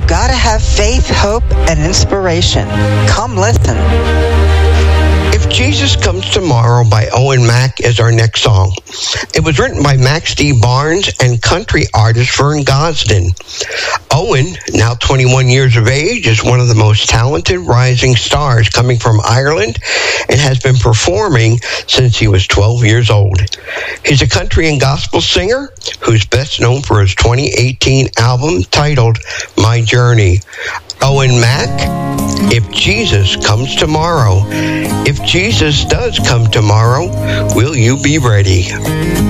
gotta have faith, hope, and inspiration. Come listen. If Jesus Comes Tomorrow by Owen Mack is our next song. It was written by Max D. Barnes and country artist Vern Gosdin. Owen, now 21 years of age, is one of the most talented rising stars coming from Ireland and has been performing since he was 12 years old. He's a country and gospel singer who's best known for his 2018 album titled My Journey. Owen Mack, If Jesus Comes Tomorrow. If Jesus does come tomorrow, will you be ready?